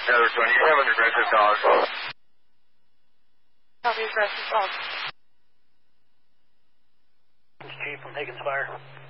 Another 20, you have an aggressive dog. Copy aggressive dog. Chief, I'm taking fire.